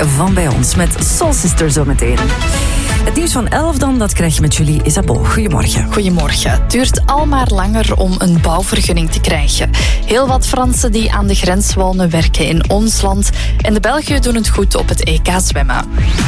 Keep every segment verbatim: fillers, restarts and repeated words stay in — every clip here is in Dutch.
van bij ons met Soul Sister zometeen. Het nieuws van elf dan, dat krijg je met Julie Isabeau. Goedemorgen. Goedemorgen. Het duurt al maar langer om een bouwvergunning te krijgen. Heel wat Fransen die aan de grens wonen werken in ons land. En de Belgen doen het goed op het E K zwemmen.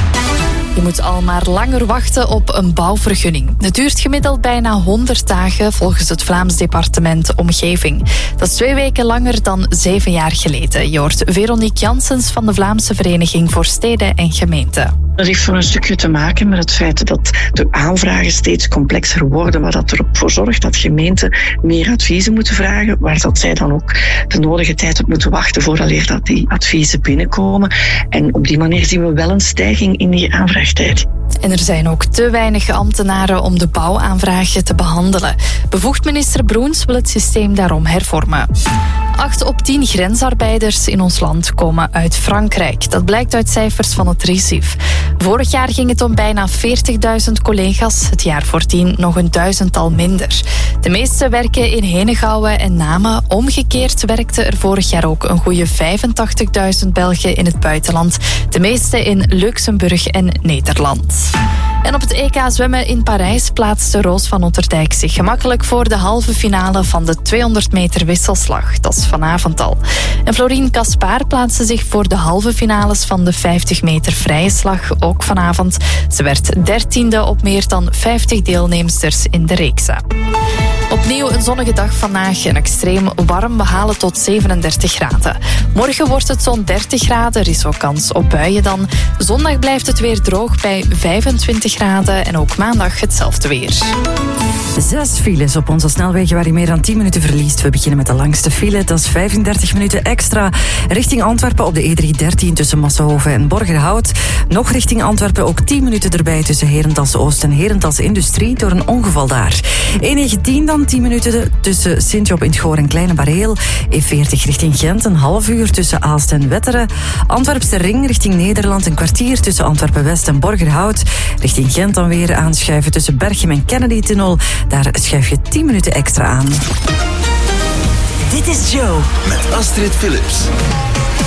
Je moet al maar langer wachten op een bouwvergunning. Het duurt gemiddeld bijna honderd dagen volgens het Vlaams departement Omgeving. Dat is twee weken langer dan zeven jaar geleden. Je hoort Veronique Janssens van de Vlaamse Vereniging voor Steden en Gemeenten. Dat heeft voor een stukje te maken met het feit dat de aanvragen steeds complexer worden, waar dat erop voor zorgt dat gemeenten meer adviezen moeten vragen, waar dat zij dan ook de nodige tijd op moeten wachten vooraleer dat die adviezen binnenkomen. En op die manier zien we wel een stijging in die aanvraagtijd. En er zijn ook te weinig ambtenaren om de bouwaanvragen te behandelen. Bevoegd minister Broens wil het systeem daarom hervormen. Acht op tien grensarbeiders in ons land komen uit Frankrijk. Dat blijkt uit cijfers van het R I S I F. Vorig jaar ging het om bijna veertigduizend collega's. Het jaar voordien nog een duizendtal minder. De meeste werken in Henegouwen en Namen. Omgekeerd werkten er vorig jaar ook een goede vijfentachtigduizend Belgen in het buitenland. De meeste in Luxemburg en Nederland. En op het E K zwemmen in Parijs plaatste Roos van Otterdijk zich gemakkelijk voor de halve finale van de tweehonderd meter wisselslag. Dat is vanavond al. En Florien Caspar plaatste zich voor de halve finales van de vijftig meter vrije slag, ook vanavond. Ze werd dertiende op meer dan vijftig deelnemsters in de reeksen. Opnieuw een zonnige dag vandaag en extreem warm. We halen tot zevenendertig graden. Morgen wordt het zo'n dertig graden. Er is ook kans op buien dan. Zondag blijft het weer droog bij vijfentwintig graden. En ook maandag hetzelfde weer. Zes files op onze snelwegen waar je meer dan tien minuten verliest. We beginnen met de langste file. Dat is vijfendertig minuten extra. Richting Antwerpen op de E driehonderddertien tussen Massenhoven en Borgerhout. Nog richting Antwerpen ook tien minuten erbij tussen Herentals Oost en Herentals Industrie door een ongeval daar. E negentien dan tien minuten tussen Sint-Job in het Goor en Kleine Bareel. E veertig richting Gent een half uur tussen Aalst en Wetteren. Antwerpse Ring richting Nederland een kwartier tussen Antwerpen-West en Borgerhout. Richting Gent dan weer aanschuiven tussen Berchem en Kennedy-tunnel. Daar schuif je tien minuten extra aan. Dit is Joe. Met Astrid Philips.